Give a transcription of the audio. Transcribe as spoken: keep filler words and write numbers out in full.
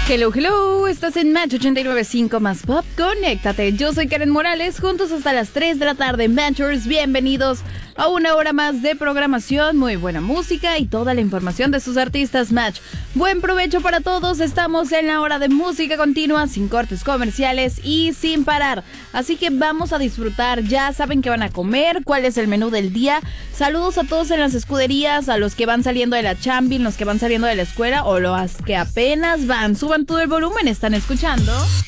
Hello, hello, estás en Match ochenta y nueve punto cinco más Pop, conéctate. Yo soy Karen Morales, juntos hasta las tres de la tarde en Matchers. Bienvenidos a una hora más de programación, muy buena música y toda la información de sus artistas Match. Buen provecho para todos, estamos en la hora de música continua, sin cortes comerciales y sin parar. Así que vamos a disfrutar, ya saben qué van a comer, cuál es el menú del día. Saludos a todos en las escuderías, a los que van saliendo de la chambi, los que van saliendo de la escuela o los que apenas van. Suban todo el volumen, están escuchando